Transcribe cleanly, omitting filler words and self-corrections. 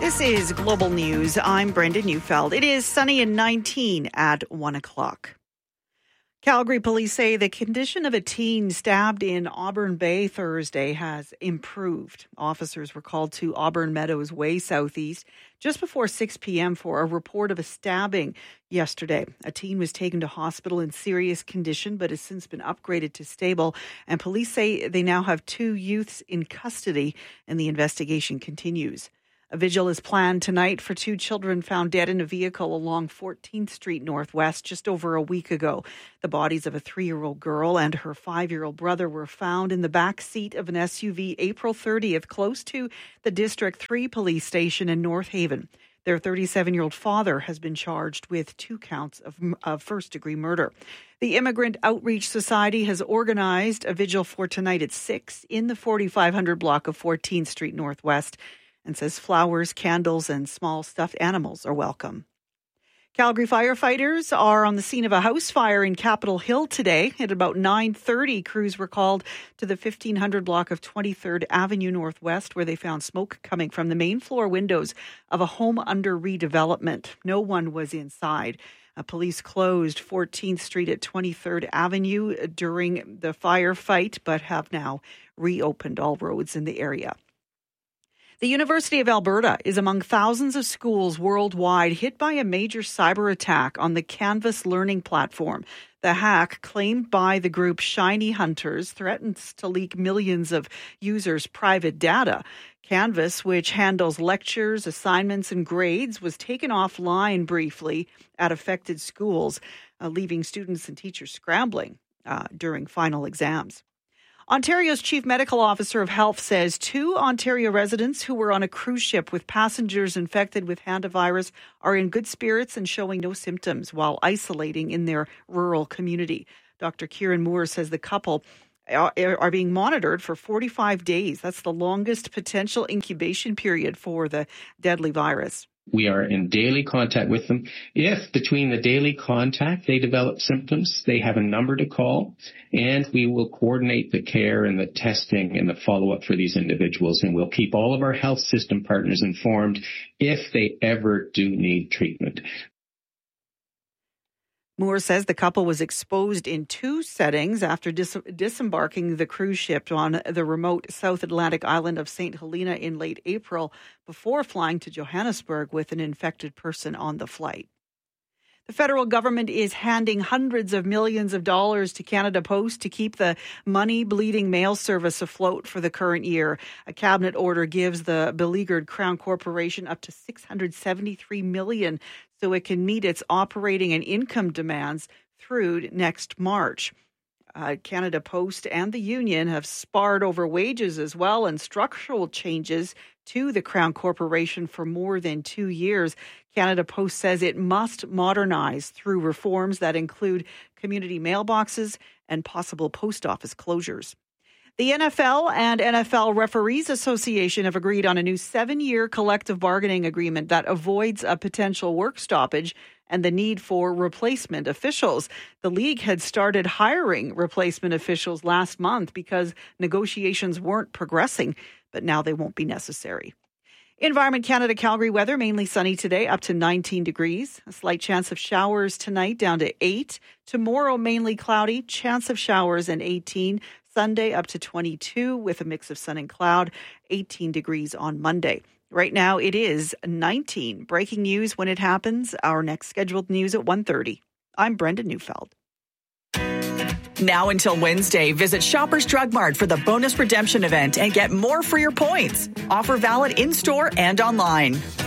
This is Global News. I'm Brenda Neufeld. It is sunny and 19 at 1 o'clock. Calgary police say the condition of a teen stabbed in Auburn Bay Thursday has improved. Officers were called to Auburn Meadows Way Southeast just before 6 p.m. for a report of a stabbing yesterday. A teen was taken to hospital in serious condition but has since been upgraded to stable. And police say they now have 2 youths in custody and the investigation continues. A vigil is planned tonight for 2 children found dead in a vehicle along 14th Street Northwest just over a week ago. The bodies of a 3-year-old girl and her 5-year-old brother were found in the back seat of an SUV April 30th, close to the District 3 police station in North Haven. Their 37-year-old father has been charged with 2 counts of first-degree murder. The Immigrant Outreach Society has organized a vigil for tonight at 6 in the 4500 block of 14th Street Northwest, and says flowers, candles, and small stuffed animals are welcome. Calgary firefighters are on the scene of a house fire in Capitol Hill today. At about 9:30, crews were called to the 1500 block of 23rd Avenue Northwest, where they found smoke coming from the main floor windows of a home under redevelopment. No one was inside. Police closed 14th Street at 23rd Avenue during the firefight, but have now reopened all roads in the area. The University of Alberta is among thousands of schools worldwide hit by a major cyber attack on the Canvas learning platform. The hack, claimed by the group Shiny Hunters, threatens to leak millions of users' private data. Canvas, which handles lectures, assignments, and grades, was taken offline briefly at affected schools, leaving students and teachers scrambling during final exams. Ontario's Chief Medical Officer of Health says 2 Ontario residents who were on a cruise ship with passengers infected with hantavirus are in good spirits and showing no symptoms while isolating in their rural community. Dr. Kieran Moore says the couple are being monitored for 45 days. That's the longest potential incubation period for the deadly virus. We are in daily contact with them. If between the daily contact they develop symptoms, they have a number to call, and we will coordinate the care and the testing and the follow-up for these individuals, and we'll keep all of our health system partners informed if they ever do need treatment. Moore says the couple was exposed in 2 settings after disembarking the cruise ship on the remote South Atlantic island of St. Helena in late April before flying to Johannesburg with an infected person on the flight. The federal government is handing hundreds of millions of dollars to Canada Post to keep the money-bleeding mail service afloat for the current year. A cabinet order gives the beleaguered Crown Corporation up to $673 million so it can meet its operating and income demands through next March. Canada Post and the union have sparred over wages as well and structural changes to the Crown Corporation for more than 2 years. Canada Post says it must modernize through reforms that include community mailboxes and possible post office closures. The NFL and NFL Referees Association have agreed on a new 7-year collective bargaining agreement that avoids a potential work stoppage and the need for replacement officials. The league had started hiring replacement officials last month because negotiations weren't progressing, but now they won't be necessary. Environment Canada Calgary weather, mainly sunny today, up to 19 degrees. A slight chance of showers tonight, down to 8. Tomorrow, mainly cloudy, chance of showers and 18. Sunday, up to 22 with a mix of sun and cloud, 18 degrees on Monday. Right now, it is 19. Breaking news when it happens. Our next scheduled news at 1:30. I'm Brenda Neufeld. Now until Wednesday, visit Shoppers Drug Mart for the bonus redemption event and get more for your points. Offer valid in-store and online.